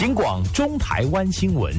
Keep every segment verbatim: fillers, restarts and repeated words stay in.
警广中台湾新闻。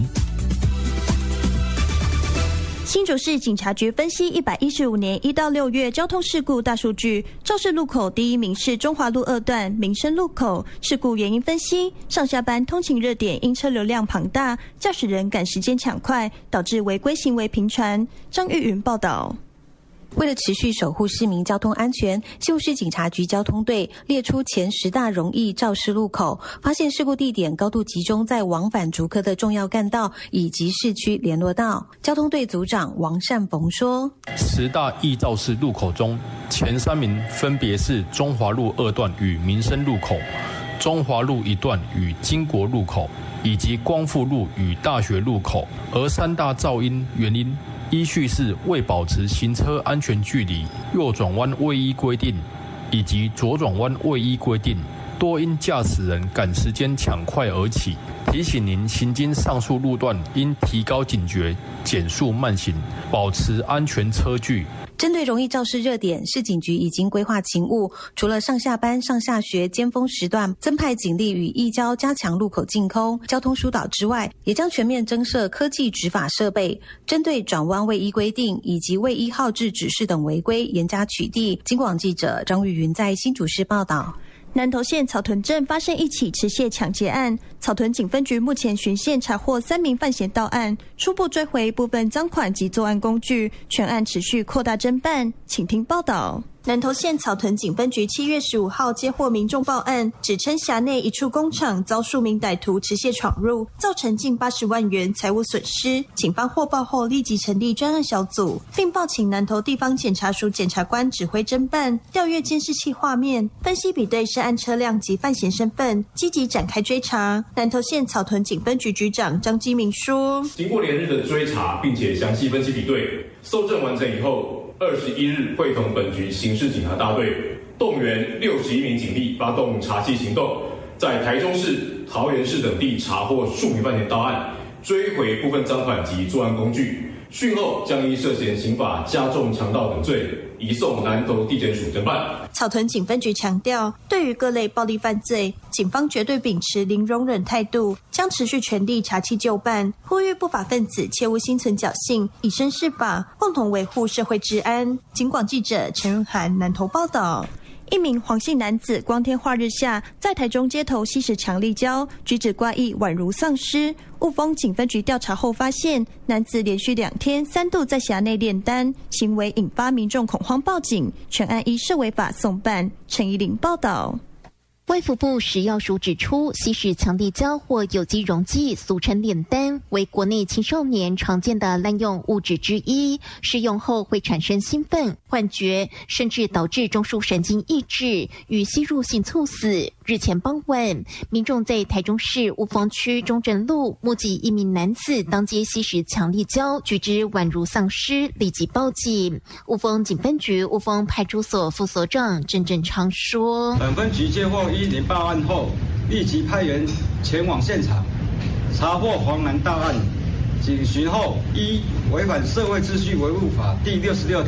新竹市警察局分析一百一十五年一到六月交通事故大数据，肇事路口第一名是中华路二段民生路口。事故原因分析，上下班通勤热点因车流量庞大，驾驶人赶时间抢快，导致违规行为频传。张玉云报道。 为了持续守护市民交通安全，新竹市警察局交通队列出前十大容易肇事路口，发现事故地点高度集中在往返竹科的重要干道以及市区联络道。交通队组长王善逢说， 十大易肇事路口中，前三名分别是中华路二段与民生路口、中华路一段与经国路口，以及光复路与大学路口。而三大噪音原因依序是未保持行车安全距离、右转弯未依规定，以及左转弯未依规定，多因驾驶人赶时间抢快而起。提醒您行经上述路段应提高警觉，减速慢行，保持安全车距。 针对容易肇事热点，市警局已经规划勤务，除了上下班、上下学尖峰时段增派警力与义交加强路口净空、交通疏导之外，也将全面增设科技执法设备，针对转弯未依规定以及未依号志指示等违规严加取缔。警广记者张玉云在新竹市报道。 南投县草屯镇发生一起持械抢劫案，草屯警分局目前循线查获三名犯嫌到案，初步追回部分赃款及作案工具，全案持续扩大侦办。请听报道。南投县草屯警分局七月十五号接获民众报案，指称辖内一处工厂遭数名歹徒持械闯入，造成近八十万元财物损失。警方获报后立即成立专案小组，并报请南投地方检察署检察官指挥侦办，调阅监视器画面，分析比对涉案车辆及犯嫌身份，积极展开追查。南投县草屯警分局局长张基明说：“ 经过连日的追查，并且详细分析比对，搜证完成以后。”二十一日，会同本局刑事警察大队动员六十一名警力，发动查缉行动，在台中市、桃园市等地查获数名犯嫌到案，追回部分赃款及作案工具。讯后将依涉嫌刑法加重强盗等罪，移送南投地检署侦办。 草屯警分局强调，对于各类暴力犯罪，警方绝对秉持零容忍态度，将持续全力查缉就办，呼吁不法分子切勿心存侥幸，以身试法，共同维护社会治安。警广记者陈润涵南投报道。一名黄姓男子光天化日下在台中街头吸食强力胶，举止怪异，宛如丧尸。雾峰警分局调查后发现，男子连续两天三度在辖内炼丹，行为引发民众恐慌报警，全案依涉违法送办。陈怡玲报道。 卫福部食药署指出，吸食强力胶或有机溶剂，俗称炼丹，为国内青少年常见的滥用物质之一。使用后会产生兴奋、幻觉，甚至导致中枢神经抑制与吸入性猝死。日前傍晚，民众在台中市雾峰区中正路目击一名男子当街吸食强力胶，举止宛如丧尸，立即报警。雾峰警分局雾峰派出所副所长郑正昌说：“ 本分局接获一零报案后，立即派员前往现场，查获黄男大案。警询后，依违反社会秩序维护法第六十六条。